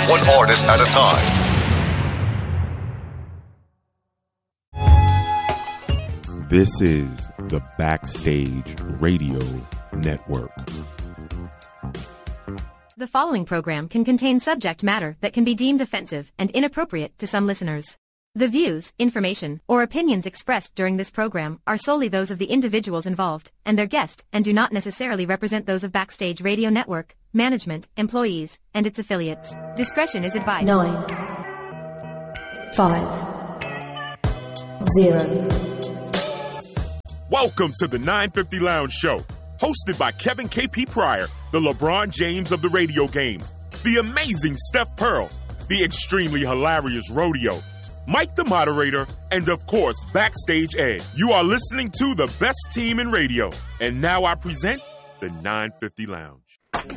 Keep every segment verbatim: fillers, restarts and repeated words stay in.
one artist at a time. This is the Backstage Radio Network. The following program can contain subject matter that can be deemed offensive and inappropriate to some listeners. The views, information, or opinions expressed during this program are solely those of the individuals involved and their guest and do not necessarily represent those of Backstage Radio Network, management, employees, and its affiliates. Discretion is advised. Nine. Five. Zero. Welcome to the nine fifty Lounge Show, hosted by Kevin K P Pryor, the LeBron James of the radio game, the amazing Steph Pearl, the extremely hilarious Rodeo, Mike the moderator, and of course, Backstage Ed. You are listening to the best team in radio. And now I present the nine fifty Lounge.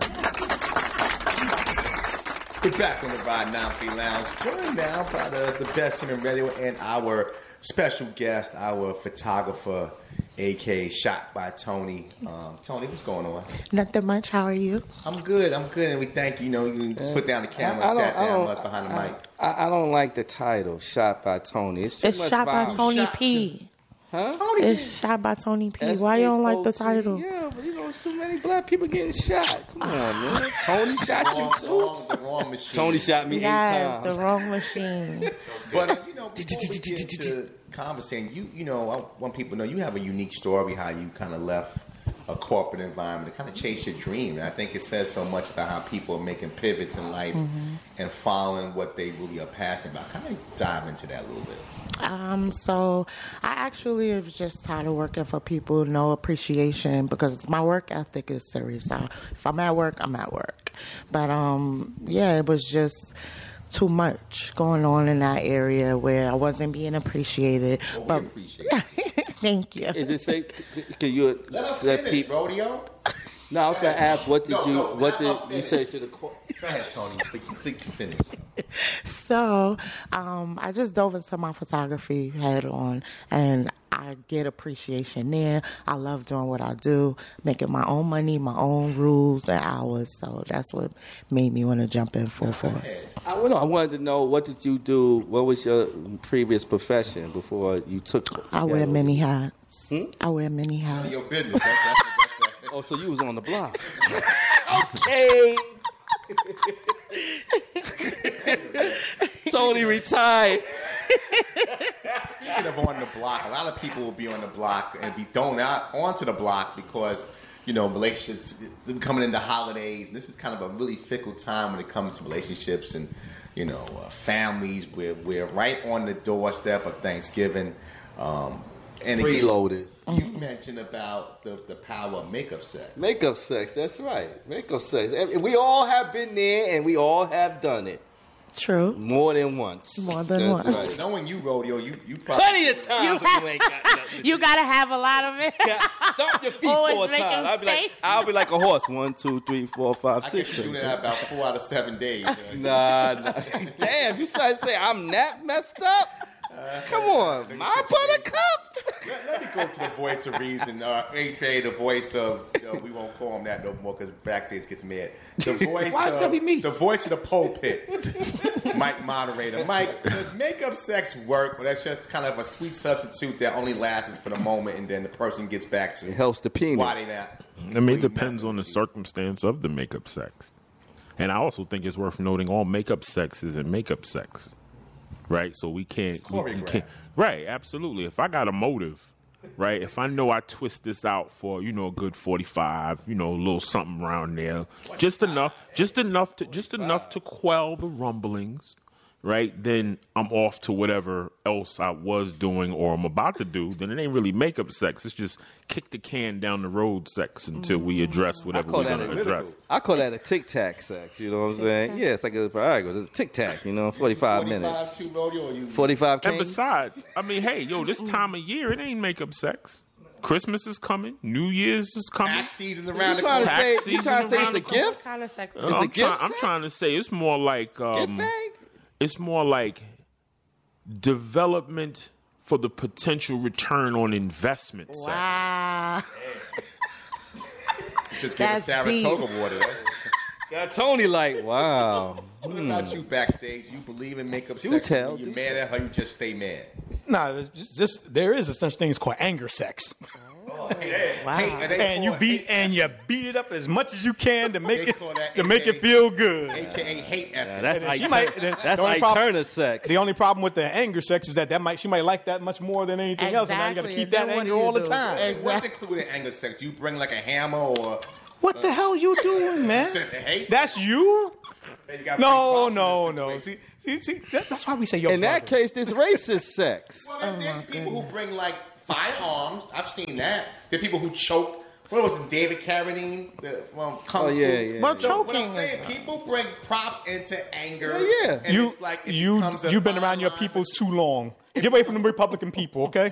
We're back on the Ride nine fifty Lounge, joined now by the, the best team in radio and our special guest, our photographer, A K A Shot by Tony. Um, Tony, what's going on? Nothing much. How are you? I'm good. I'm good. And we thank you. You know, you just put down the camera and sat down with us behind the mic. I, I don't like the title, Shot by Tony. It's too It's much Shot by violence. Tony Shot P. Huh? Tony, It's Shot by Tony P. Why you don't like the S H O T? title? Yeah, but you know, there's too many black people getting shot. Come on, man. Tony shot you wrong, too. wrong, the wrong machine. Tony shot me eight Yes, times. the wrong machine. But, uh, you know, before we get into conversating, you, you know, I want people to know you have a unique story how you kind of left a corporate environment to kind of chase your dream. And I think it says so much about how people are making pivots in life mm-hmm. and following what they really are passionate about. Kind of dive into that a little bit. Um, so I actually have just tired of working for people, no appreciation, because my work ethic is serious. So if I'm at work, I'm at work. But um, yeah, it was just too much going on in that area where I wasn't being appreciated. Well, but we appreciate it. Thank you. Is it safe? Can you Let us let finish, people? Rodeo. No, I was gonna ask. What did No, you? no, what let her did you finish. say to the court? Go ahead, Tony. Please finish. So um, I just dove into my photography head on, and I get appreciation there. I love doing what I do, making my own money, my own rules and hours. So that's what made me want to jump in full force. I, well, no, I wanted to know, what did you do? What was your previous profession before you took it? I wear many hats. Hmm? I wear many hats. Your business. That's, that's, that's, that's. Oh, so you was on the block. Okay. Tony retired. Speaking of on the block, a lot of people will be on the block and be thrown out onto the block because, you know, relationships they're coming into holidays. This is kind of a really fickle time when it comes to relationships and, you know, uh, families. We're, we're right on the doorstep of Thanksgiving. Um, and again, Preloaded. you mentioned about the, the power of makeup sex. Makeup sex, that's right. Makeup sex. We all have been there and we all have done it. True. More than once. More than that's once. Right. Knowing you, Rodeo, you, you probably... Plenty of times You, you ain't got nothing. you gotta have a lot of it. Stomp your feet Always four making times. I'll be like, mistakes. I'll be like a horse. One, two, three, four, five, I six. guess you do that about four out of seven days. Nah, nah. Damn, you trying to say I'm that messed up? Come on, my buttercup. let, let me go to the voice of reason, uh, A K A the voice of, uh, we won't call him that no more because Backstage gets mad. The voice Why it's of, gonna be me? The voice of the pulpit, Mike Moderator. Mike, does makeup sex work, or that's just kind of a sweet substitute that only lasts for the moment and then the person gets back to It helps the penis. why they not? I mean, it depends on the circumstance of the makeup sex. And I also think it's worth noting all makeup sex isn't makeup sex. Right? So we can't, we, we can't. Right, absolutely. If I got a motive, right? If I know I twist this out for, you know, a good forty-five, you know, a little something around there, just enough, just enough to, just enough to quell the rumblings, right? Then I'm off to whatever else I was doing or I'm about to do. Then it ain't really makeup sex. It's just kick the can down the road sex until we address whatever we're going to address. I call that a tic tac sex. You know what I'm saying? Yeah, it's like a, all right, it's a tic tac. You know, forty-five minutes. Too, Rodeo, or you, forty-five. And besides, I mean, hey, yo, this time of year, it ain't makeup sex. Christmas is coming. New Year's is coming. tax season around the trying to corner. say, Tax you trying to say season it's a around gift? What kind of sex? Uh, Is Is I'm, it gift try- I'm sex? trying to say it's more like um, Gift bag? it's more like development for the potential return on investment sex. Wow. Just get a That's Saratoga deep. water. Got Tony like, wow. What about you backstage? You believe in makeup Do sex? tell, You're do mad at her, you just stay mad. No, there's just, just there is a such thing as called anger sex. Oh, hey, wow. Hey, And you beat hate, and you beat it up as much as you can to make They it call that to A K A make it feel good. A K A hate effort. Yeah, that's And she Ike, might- Tur- the- that's the only Ike problem- Turner sex. The only problem with the anger sex is that that might she might like that much more than anything else, and now you got to Exactly. keep that And then what anger do you all the do? time. Exactly. What's included in anger sex? Do you bring like a hammer or What the hell you doing, man? hate? That's you? You gotta No, bring no, props in no. this See, see, see. That, that's why we say your In that brothers. case, this racist sex. Well, there- there's people who bring like firearms. I've seen that. There are people who choke. What was it, David Carradine the, from Kung Oh, Fu? yeah, yeah, But So what I'm choking saying, is- people bring props into anger. Yeah, yeah. And you, it's like it you, becomes a you've been fine around your line. peoples too long. Get away from the Republican people, okay?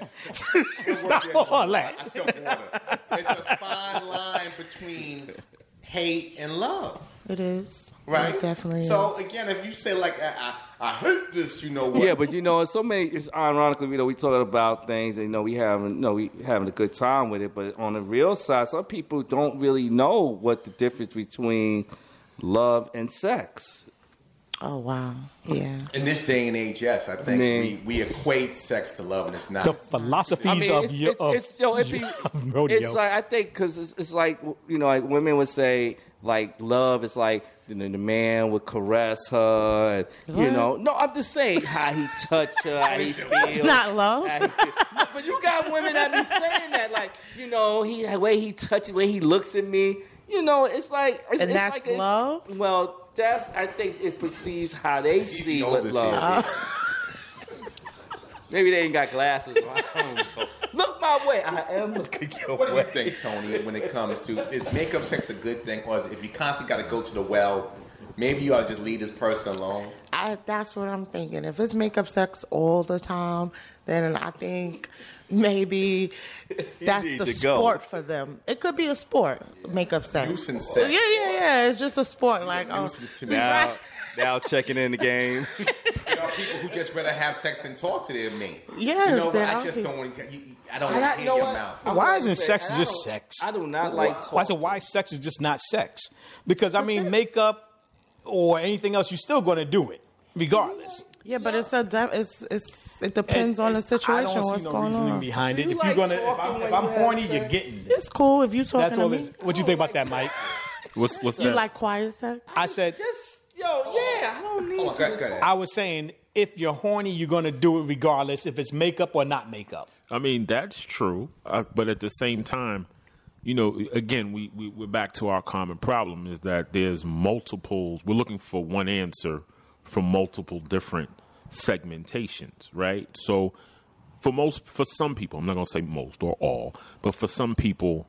Stop all that. I sell water. It's a fine line between hate and love. It is. Right? It definitely So is. again, if you say like I, I, I hurt this, you know what? Yeah, but you know, it's so many. It's ironically, you know, we talking about things, and you know, we having, you know, we having a good time with it. But on the real side, some people don't really know what the difference between love and sex. Oh, wow. Yeah. In this day and age, yes, I think Man. we, we equate sex to love, and it's not. The philosophies I mean, of, it's, your, it's, of, it's, yo, it be, of rodeo. it's like I think because it's, it's like you know, like women would say, like love is like you know, the man would caress her, and you know, no, I'm just saying how he touch her, how he feels. It's not love. how he feel. No, but you got women that be saying that, like you know, he the way he touches, the way he looks at me, you know, it's like, it's, And it's that's like it's- love? Well. That's I think it perceives how they see the what oldest love. here. is. Maybe they ain't got glasses. I don't know. Look my way. I am looking your What do way. you think, Tony, when it comes to is makeup sex a good thing, or is, if you constantly got to go to the well, maybe you ought to just leave this person alone? I, that's what I'm thinking. If it's makeup sex all the time, then I think maybe that's need the to go. sport for them. It could be a sport, makeup sex. Nuisance sex. Yeah, yeah, yeah. It's just a sport. Like, oh, Nuisance to me. Now, now checking in the game. There are people who just rather have sex than talk to their mate. Yes, you know, there I are just people. don't want to. You, I don't And want I- to you hear know your what? mouth. I'm Why gonna isn't say, sex and I just don't- sex? I do not like talk. Why is it why sex is just not sex? Because I mean, makeup or anything else, you're still going to do it regardless. yeah, but it's a de- it's it's it depends And- on the and situation. I don't see What's no going reasoning on? behind it. You If like you're gonna, if talking I'm, when if I'm you have horny, sex? you're getting it. It's cool if you talking That's to all. me. This, what you think about that, Mike? What's what's You that? like quiet sex? I said Just yo, yeah. I don't need Oh, you go, to go ahead. I was saying if you're horny, you're gonna do it regardless if it's makeup or not makeup. I mean, that's true. Uh, but at the same time, you know, again, we, we, we're back to our common problem is that there's multiples. We're looking for one answer from multiple different segmentations, right? So for most, for some people, I'm not going to say most or all, but for some people,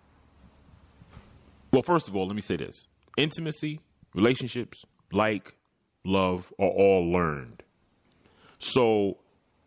well, first of all, let me say this. Intimacy, relationships, like, love are all learned. So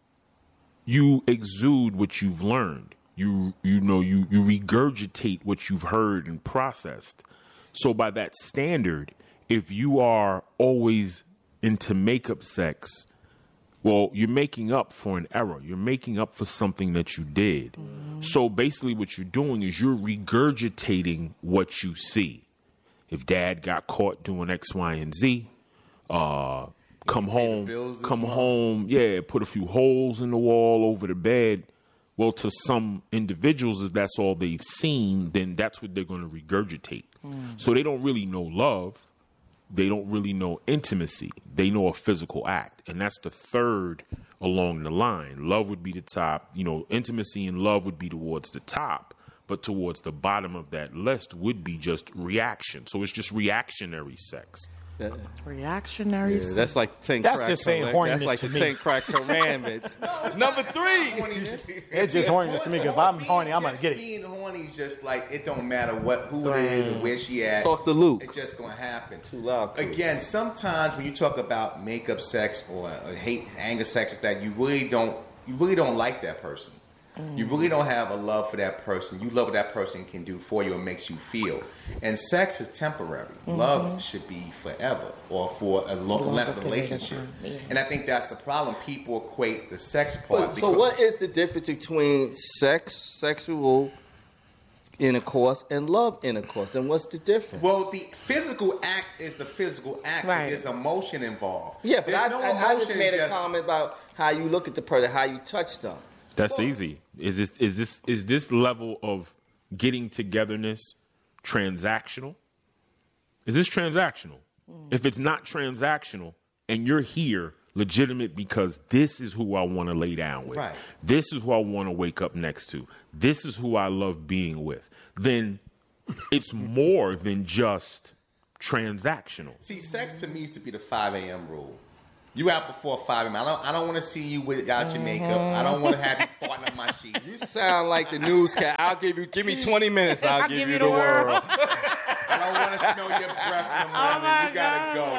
you exude what you've learned. You you know you you regurgitate what you've heard and processed. So by that standard, if you are always into makeup sex, well, you're making up for an error. You're making up for something that you did. Mm-hmm. So basically what you're doing is you're regurgitating what you see. If dad got caught doing X, Y, and Z, uh, come home, bills this come month. home, yeah, put a few holes in the wall over the bed. Well, to some individuals, if that's all they've seen, then that's what they're going to regurgitate. Mm. So they don't really know love. They don't really know intimacy. They know a physical act. And that's the third along the line. Love would be the top. You know, intimacy and love would be towards the top. But towards the bottom of that list would be just reaction. So it's just reactionary sex. Reactionary. Yeah, sex. that's like the ten. That's crack just saying command- horniness That's like to the me. ten crack commandments. Number three. Horniness. It's just horniness to me, 'cause if I'm horny, I'm gonna Just get it. Being horny is just like it don't matter what who it is and where she at. Talk to Luke. It's just gonna happen. Too loud, Chris. Again, sometimes when you talk about makeup sex or uh, hate anger sex, is that you really don't you really don't like that person. You really don't have a love for that person. You love what that person can do for you and makes you feel. And sex is temporary. Mm-hmm. Love should be forever or for a long Longer length of period of relationship. time, yeah. And I think that's the problem. People equate the sex part. But, so because- what is the difference between sex, sexual, intercourse and love intercourse. And what's the difference? Well, the physical act is the physical act. Right. But there's emotion involved. Yeah, but there's I, no I, I just emotion, made a just- comment about how you look at the person, how you touch them. That's easy. Is this is this is this level of getting togetherness transactional? Is this transactional? Mm. If it's not transactional and you're here legitimate because this is who I want to lay down with. Right. This is who I want to wake up next to. This is who I love being with. Then it's more than just transactional. See, sex to me used to be the five a.m. rule. You out before five a.m. I don't, I don't want to see you without your makeup. I don't want to have you farting up my sheets. You sound like the newscast. I'll give you, give me twenty minutes. I'll, I'll give, give you you the, the world. world. I don't want to smell your breath in the morning. my You gotta God. go.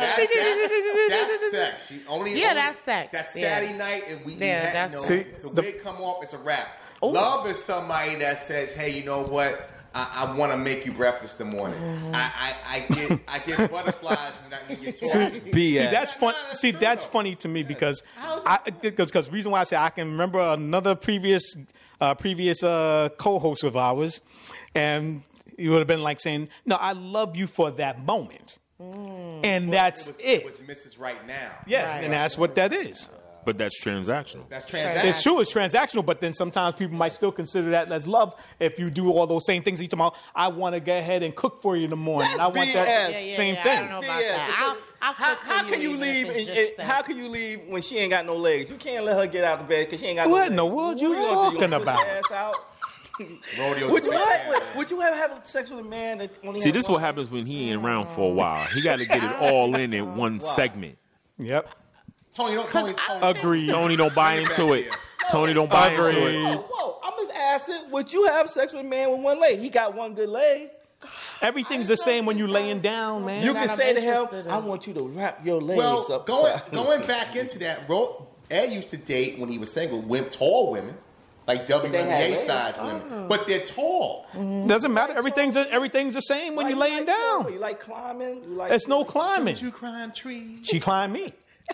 That, that, that's sex. You only, Yeah, only, that's sex. That's Yeah. Saturday night, and we, we Yeah, had, that's- you know, See, the the- wig come off, it's a wrap. Love is somebody that says, "Hey, you know what? I, I want to make you breakfast in the morning. Mm-hmm. I, I, I get I get butterflies when, I, when you're talking to me." B S. See, that's fun. No, no, that's See, true, that's though. funny to me because How's I because because reason why I say I can remember another previous uh, previous uh, co-host of ours, and you would have been like saying, "No, I love you for that moment," and that's it. Was, it. it was Missus Right Now. Yeah, Right. and that's what that is. But that's transactional. That's transactional. It's true, it's transactional, but then sometimes people might still consider that as love if you do all those same things. Each time, I want to go ahead and cook for you in the morning. That's I want B S. that Yeah, yeah, same yeah, I thing. don't know about Yeah, that. because I'll, I'll how, cook for how can you even leave? if it's And, just and how sex. can you leave when she ain't got no legs? You can't let her get out of bed because she ain't got no What legs. in the world you What gonna do? talking gonna push about? her ass out? Rodeo's Would you, a big have, fan, would, man. would you ever have sex with a man that only See, had this is one what happens when he ain't around for a while. He got to get it all in in one segment. Yep. Tony, don't Tony, Tony. Agreed. Tony don't buy Bring it into back it. here. Tony don't buy Agreed. into it. Whoa, whoa, I'm just asking, would you have sex with a man with one leg? He got one good leg. Everything's the same when you laying down, man. You that can I'm say to him, interested in. I want you to wrap your legs Well, up. going tight." going back into that, Ro- Ed used to date when he was single women, tall women, like W they N B had A legs. size women, but they're tall. Doesn't matter. Everything's everything's the same when Like, you're laying like down. climb- You like climbing? You like There's no climbing. Don't you climb trees? She climbed me.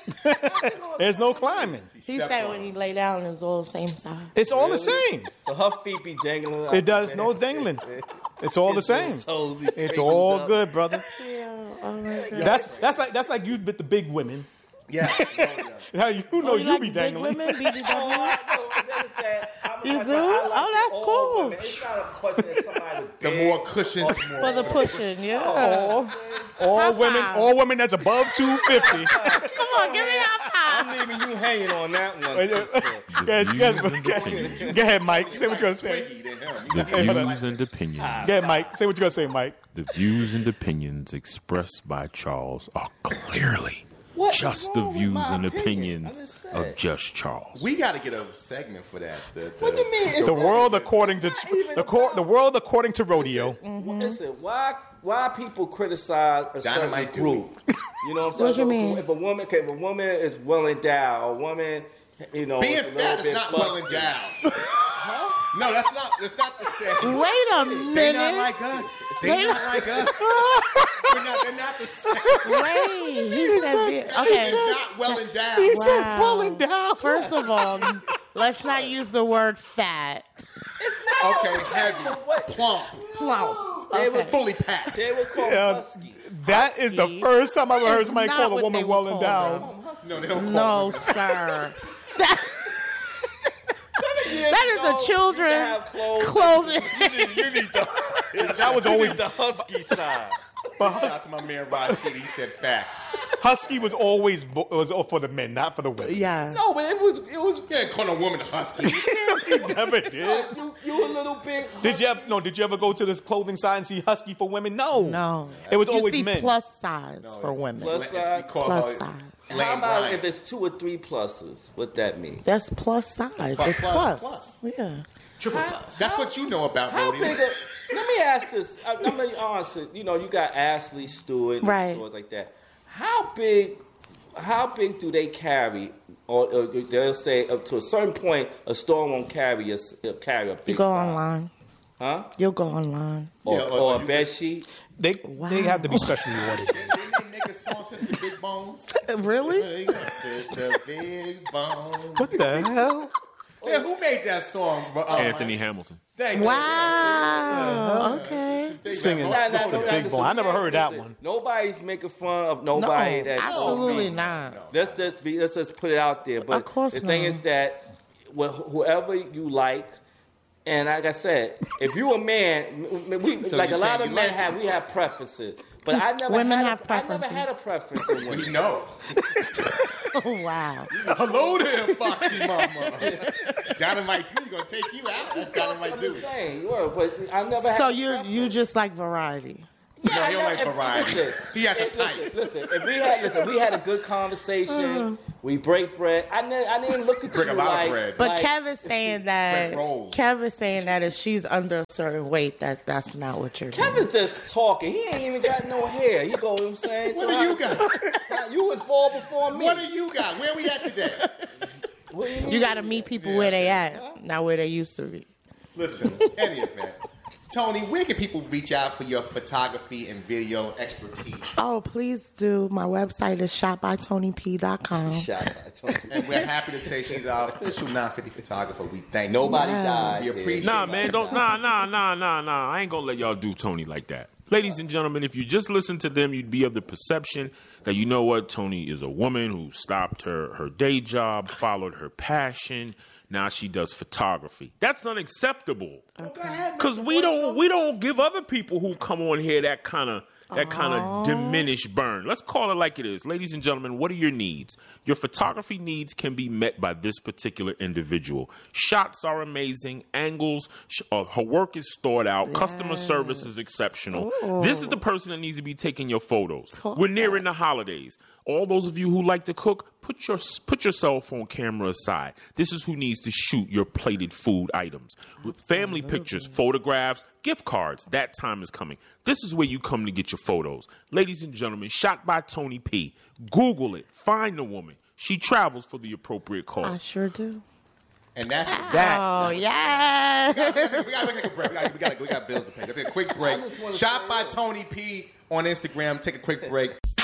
There's no climbing. He Stepped said on when him. he lay down, it's all the same size. It's all the same. So her feet be dangling. It does no dangling. It's all the same. Toes be It's cranked all up. good, brother. Yeah, oh my God. That's that's like that's like you with the big women. Yeah. How you know Oh, you, like be big dangling? women, B B W? Oh, so that is that. I'm You like, do? I like Oh, that's all cool. women. It's not a question of somebody The big more cushions, For the pushing, yeah. All, all High women, five. all women that's above two fifty. Come on, give me a high I'm leaving you hanging on that one, sister. Go ahead, go ahead, go ahead. Go ahead, Mike. Say what you're gonna say. Twiggy than him. The You got- views and opinions. Go ahead, Mike. Say what you're gonna say, Mike. The views and opinions expressed by Charles are clearly What is just the wrong with views my and opinion? opinions I just said. of just Charles. We got to get a segment for that. The, the, What do you mean? It's The not- world according to it's not even the cor- about- the world according to rodeo. Listen, why why people criticize a certain Dynamite dude. group? You know what I'm saying? What you If a- mean? If a woman, okay, if a woman is well endowed, a woman, you know, Being is a little fat is bit not well busty. endowed. No, that's not. That's not the same. Wait a They not minute. like us. They, They not not- like us. They're not. They're not the same. Wait, he, said, be- It's okay. not well endowed. He said, Wow. "Well endowed." First of all, let's not use the word fat. It's not Okay, the same, heavy, but what- plump, Plump. They Okay. were fully packed. They were called Yeah. husky. That is the Husky first time I've ever heard is somebody not call a what woman they well would call endowed. them. No, they don't call No, them. sir. That, Years that is ago, a you children's can have clothes. clothing. You need, you need the. That was you always need the husky size. but Shout out to my man Rashid. He said facts. husky was always bo- was for the men, not for the women. Yeah. No, but it was it was. You ain't calling a woman a husky. He never did. You you a little bit. Did you ever, no? Did you ever go to this clothing side and see husky for women? No, No. It was you always see men. plus size for women. Plus We size. call Plus her size. How Lane about Bryant. if it's two or three pluses? What that mean? That's plus size. Plus, it's plus, plus. plus. Yeah. Triple plus. That's what you know about How Brody. big? A, let me ask this. I, I'm gonna be honest. You know, you got Ashley Stewart and Right. stores like that. How big? How big do they carry? Or, or they'll say up to a certain point, a store won't carry a, s- uh, carry a big. You go size. online. huh? You'll go online. Or, Yeah, or- or or a you- bed sheet. They Wow. they have to be specially ordered. Didn't they make a song, Sister Big Bones? Really? There you go. Sister Big Bones. What the hell? Yeah, who made that song? Uh, Anthony Hamilton. Thank you. Wow. Okay. Singing Nah, nah, Sister nah, Big listen, Bone. I never heard that listen, one. Nobody's making fun of No, nobody. that absolutely means. not. Let's just be. Let's just put it out there. But Of course the thing not. is that wh- whoever you like, and like I said, if you a man, m- m- we, So like a you're lot saying of you men like have, we have preferences. But I never Women had have a, I never preferences. had a preference in We women. know. Oh, wow. Hello there, Foxy Mama. Dynamite two, gonna take you out. That's Dynamite I'm two. just saying, you were, but I never had So a you preference. you just like variety. Yeah, No, I he don't know- like if- variety. Listen, He has a if- type. Listen, listen, if we had listen, we had a good conversation. We break bread. I ne- I didn't look at Break you a lot of like, bread. But like, Kevin's saying that Bread rolls. Kevin's saying that if she's under a certain weight, that that's not what you're doing. Kevin's just talking. He ain't even got no hair. You go, what I'm saying? What So do I- you got? You was bald before me. What do you got? Where we at today? What do you You mean? got to meet people where they at, not where they used to be. Listen, any event. Tony, where can people reach out for your photography and video expertise? Oh, please do. My website is shop by tony p dot com. Shout out to him. And we're happy to say she's our official nine fifty photographer. We thank Nobody Yes. died. We appreciate Nah, it. man, don't nah, nah, nah, nah, nah. I ain't gonna let y'all do Tony like that. Ladies and gentlemen, if you just listen to them, you'd be of the perception that you know what, Tony is a woman who stopped her, her day job, followed her passion. Now she does photography. That's unacceptable. Because we don't we don't give other people who come on here that kind of that kind of diminished burn. Let's call it like it is. Ladies and gentlemen, what are your needs? Your photography needs can be met by this particular individual. Shots are amazing. Angles, sh- uh, her work is thought out. Customer service is exceptional. This is the person that needs to be taking your photos. Talk We're nearing the holidays. All those of you who like to cook, put your put your cell phone camera aside. This is who needs to shoot your plated food items. With family pictures, photographs, gift cards. That time is coming. This is where you come to get your photos. Ladies and gentlemen, shot by Tony P. Google it. Find the woman. She travels for the appropriate I cause. sure do. And that's That Oh, yeah. we gotta, we gotta take a break. We got, we got, we got bills to pay. Let's take a quick break. I just wanna Shop say by this. Tony P on Instagram. Take a quick break.